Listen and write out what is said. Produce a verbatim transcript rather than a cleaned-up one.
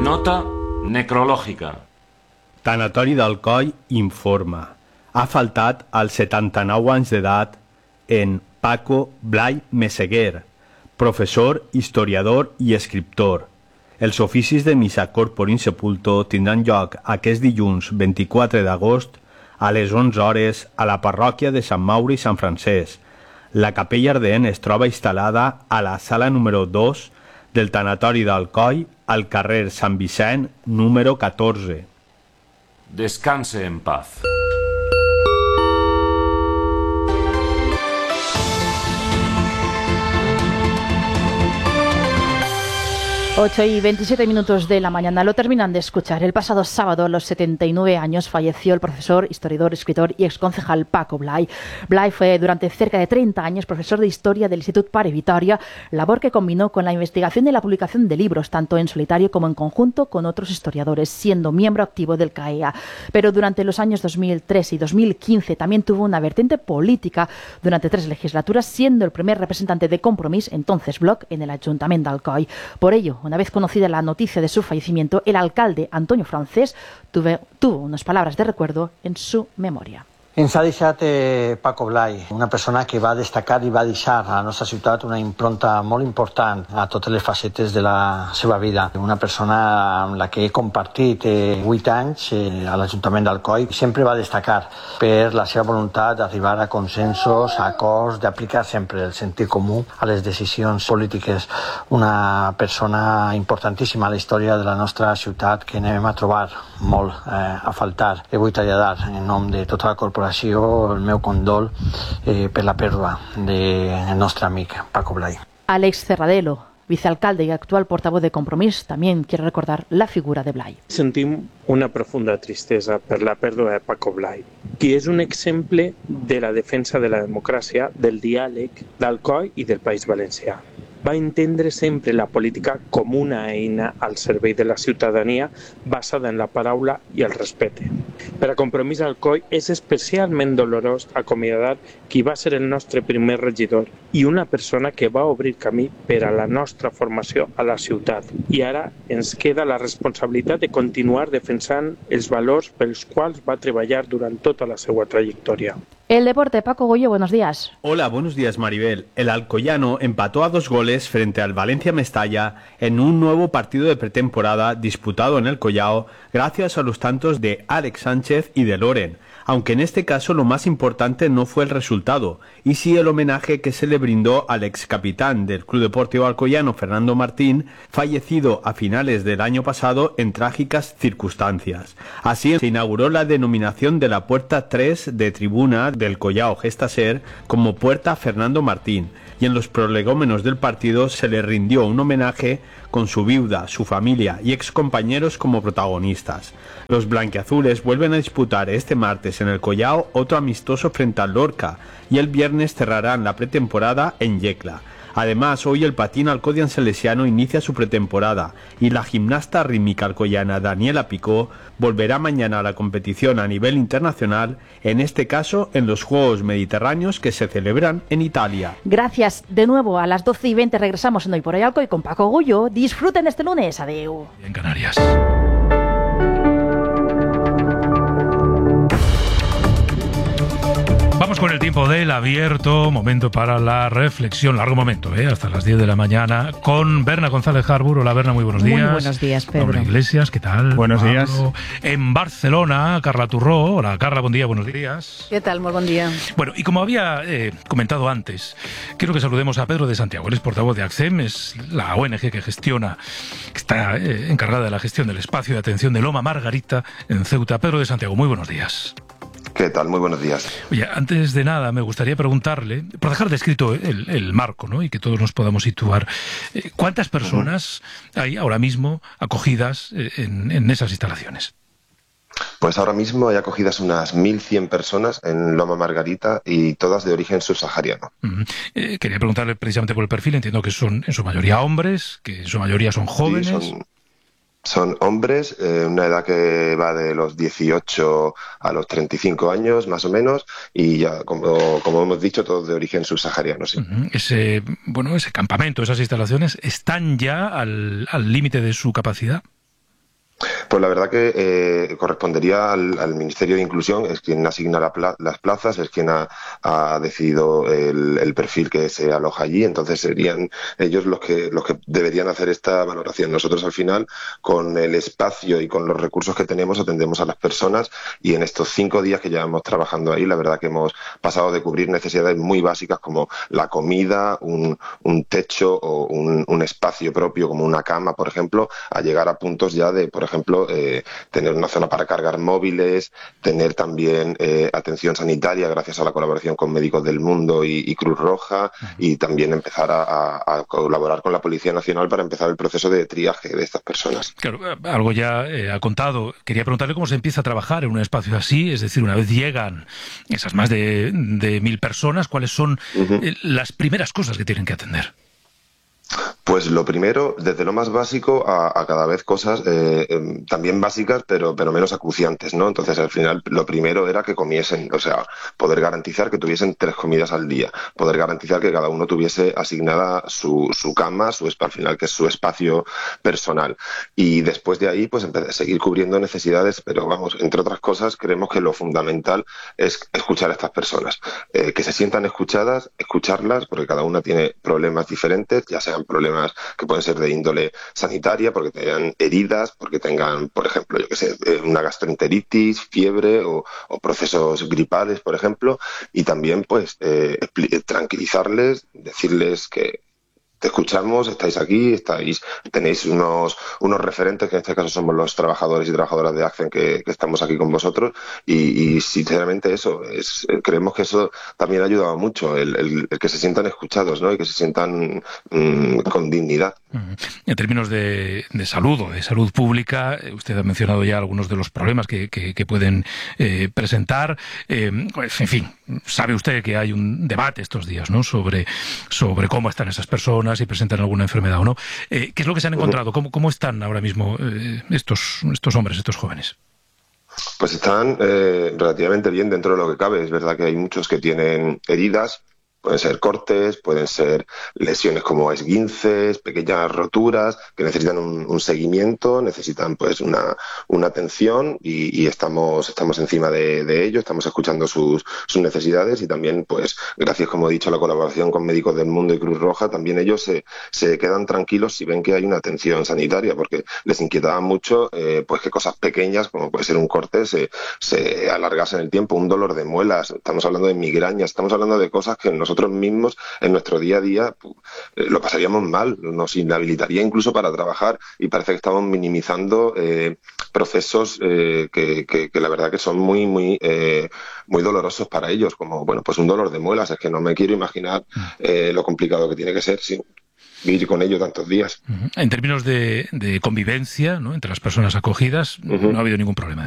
Nota necrològica. Tanatori d'Alcoi informa. Ha faltat als setanta-nou anys d'edat en Paco Blai Meseguer, professor, historiador i escriptor. Els oficis de missa corpore insepulto tindran lloc aquest dilluns vint-i-quatre d'agost a les onze hores a la parròquia de Sant Mauri i Sant Francesc. La capella ardent es troba instal·lada a la sala número dos del Tanatori d'Alcoi al carrer Sant Vicent número catorze. Descanse en paz. ocho y veintisiete minutos de la mañana. Lo terminan de escuchar. El pasado sábado, a los setenta y nueve años, falleció el profesor, historiador, escritor y exconcejal Paco Blai. Blai fue durante cerca de treinta años profesor de Historia del Institut Pare Vitòria, labor que combinó con la investigación y la publicación de libros, tanto en solitario como en conjunto con otros historiadores, siendo miembro activo del C A E A. Pero durante los años dos mil tres y dos mil quince también tuvo una vertiente política durante tres legislaturas, siendo el primer representante de Compromís, entonces Bloc, en el Ayuntamiento de Alcoi. Por ello, una vez conocida la noticia de su fallecimiento, el alcalde Antonio Francés tuve, tuvo unas palabras de recuerdo en su memoria. Ens ha deixat eh, Paco Blai, una persona que va destacar i va deixar a la nostra ciutat una impronta molt important a totes les facetes de la seva vida. Una persona amb la que he compartit eh, vuit anys eh, a l'Ajuntament d'Alcoi. Sempre va destacar per la seva voluntat d'arribar a consensos, a acords, d'aplicar sempre el sentit comú a les decisions polítiques. Una persona importantíssima a la història de la nostra ciutat que anem a trobar molt eh, a faltar. He vull traslladar en nom de tota la corporació el meu condol eh, per la pèrdua del nostre amic Paco Blai. Alex Cerradelo, vicealcalde y actual portavoz de Compromís, también quiere recordar la figura de Blai. Sentim una profunda tristesa per la pèrdua de Paco Blai, que és un exemple de la defensa de la democràcia, del diàleg d'Alcoi i del País Valencià. Va entendre sempre la política com una eina al servei de la ciutadania basada en la paraula i el respecte. Per a Compromís Alcoi és especialment dolorós acomiadar qui va ser el nostre primer regidor i una persona que va obrir camí per a la nostra formació a la ciutat. I ara ens queda la responsabilitat de continuar defensant els valors pels quals va treballar durant tota la seva trajectòria. El deporte, Paco Goyo, buenos días. Hola, buenos días, Maribel. El alcoyano empató a dos goles frente al Valencia Mestalla en un nuevo partido de pretemporada disputado en el Collao gracias a los tantos de Alex Sánchez y de Loren, aunque en este caso lo más importante no fue el resultado, y sí el homenaje que se le brindó al ex capitán del Club Deportivo Alcoyano, Fernando Martín, fallecido a finales del año pasado en trágicas circunstancias. Así se inauguró la denominación de la Puerta tres de tribuna del Collao Gesta Ser como Puerta Fernando Martín, y en los prolegómenos del partido se le rindió un homenaje con su viuda, su familia y excompañeros como protagonistas. Los blanquiazules vuelven a disputar este martes en el Collao otro amistoso frente al Lorca y el viernes cerrarán la pretemporada en Yecla. Además, hoy el patín alcodian salesiano inicia su pretemporada y la gimnasta rítmica alcoyana Daniela Picó volverá mañana a la competición a nivel internacional, en este caso en los Juegos Mediterráneos que se celebran en Italia. Gracias. De nuevo, a las doce y veinte regresamos en Hoy por Hoy Alcoy con Paco Gullo. Disfruten este lunes. Adeu. En Canarias. Vamos con el tiempo del abierto, momento para la reflexión, largo momento, ¿eh? Hasta las diez de la mañana, con Berna González Harbour. Hola Berna, muy buenos días. Muy buenos días, Pedro. Laura Iglesias, ¿qué tal? Buenos Pablo. días. En Barcelona, Carla Turró. Hola Carla, buen día, buenos días. ¿Qué tal? Muy buen día. Bueno, y como había eh, comentado antes, quiero que saludemos a Pedro de Santiago. Él es portavoz de ACCEM, es la O N G que gestiona, que está eh, encargada de la gestión del espacio de atención de Loma Margarita en Ceuta. Pedro de Santiago, muy buenos días. ¿Qué tal? Muy buenos días. Oye, antes de nada me gustaría preguntarle, por dejar descrito el, el marco, ¿no? Y que todos nos podamos situar, eh, ¿cuántas personas uh-huh. hay ahora mismo acogidas en, en esas instalaciones? Pues ahora mismo hay acogidas unas mil cien personas en Loma Margarita y todas de origen subsahariano. Uh-huh. Eh, quería preguntarle precisamente por el perfil, entiendo que son en su mayoría hombres, que en su mayoría son jóvenes. Sí, son... Son hombres, eh, una edad que va de los dieciocho a los treinta y cinco años, más o menos, y ya, como, como hemos dicho, todos de origen subsahariano, sí. Uh-huh. Ese, bueno, ese campamento, esas instalaciones, ¿están ya al límite de su capacidad? Pues la verdad que eh, correspondería al, al Ministerio de Inclusión, es quien asigna la pla las plazas, es quien ha, ha decidido el, el perfil que se aloja allí, entonces serían ellos los que, los que deberían hacer esta valoración. Nosotros al final, con el espacio y con los recursos que tenemos, atendemos a las personas y en estos cinco días que llevamos trabajando ahí, la verdad que hemos pasado de cubrir necesidades muy básicas como la comida, un, un techo o un, un espacio propio como una cama, por ejemplo, a llegar a puntos ya de, por ejemplo, eh, tener una zona para cargar móviles, tener también eh, atención sanitaria gracias a la colaboración con Médicos del Mundo y, y Cruz Roja, uh-huh. y también empezar a, a, a colaborar con la Policía Nacional para empezar el proceso de triaje de estas personas. Claro, algo ya eh, ha contado. Quería preguntarle cómo se empieza a trabajar en un espacio así, es decir, una vez llegan esas más de, de mil personas, ¿cuáles son uh-huh. eh, las primeras cosas que tienen que atender? Pues lo primero, desde lo más básico a, a cada vez cosas eh, eh, también básicas, pero, pero menos acuciantes, ¿no? Entonces, al final, lo primero era que comiesen, o sea, poder garantizar que tuviesen tres comidas al día, poder garantizar que cada uno tuviese asignada su, su cama, su al final, que es su espacio personal. Y después de ahí, pues, empezar a seguir cubriendo necesidades, pero vamos, entre otras cosas, creemos que lo fundamental es escuchar a estas personas, eh, que se sientan escuchadas, escucharlas, porque cada una tiene problemas diferentes, ya sean problemas que pueden ser de índole sanitaria, porque tengan heridas, porque tengan, por ejemplo, yo que sé, una gastroenteritis, fiebre o, o procesos gripales, por ejemplo, y también, pues, eh, tranquilizarles, decirles que te escuchamos, estáis aquí, estáis, tenéis unos, unos referentes, que en este caso somos los trabajadores y trabajadoras de ACCEN que, que estamos aquí con vosotros, y, y sinceramente eso, es, creemos que eso también ha ayudado mucho, el, el, el que se sientan escuchados, ¿no? Y que se sientan mmm, con dignidad. En términos de, de salud o de salud pública, usted ha mencionado ya algunos de los problemas que, que, que pueden eh, presentar. Eh, pues, en fin, sabe usted que hay un debate estos días, ¿no? sobre, sobre cómo están esas personas, si presentan alguna enfermedad o no. Eh, ¿Qué es lo que se han encontrado? ¿Cómo, cómo están ahora mismo eh, estos, estos hombres, estos jóvenes? Pues están eh, relativamente bien dentro de lo que cabe. Es verdad que hay muchos que tienen heridas, pueden ser cortes, pueden ser lesiones como esguinces, pequeñas roturas, que necesitan un, un seguimiento, necesitan pues una, una atención y, y estamos, estamos encima de, de ello, estamos escuchando sus, sus necesidades y también, pues, gracias, como he dicho, a la colaboración con Médicos del Mundo y Cruz Roja, también ellos se, se quedan tranquilos si ven que hay una atención sanitaria, porque les inquietaba mucho eh, pues que cosas pequeñas, como puede ser un corte, se, se alargasen el tiempo, un dolor de muelas, estamos hablando de migrañas, estamos hablando de cosas que nosotros nosotros mismos en nuestro día a día eh, lo pasaríamos mal, nos inhabilitaría incluso para trabajar y parece que estamos minimizando eh, procesos eh, que, que, que la verdad que son muy muy eh, muy dolorosos para ellos, como bueno pues un dolor de muelas, es que no me quiero imaginar eh, lo complicado que tiene que ser, sí, vivir con ello tantos días. En términos de, de convivencia, ¿no?, entre las personas acogidas, uh-huh. no ha habido ningún problema.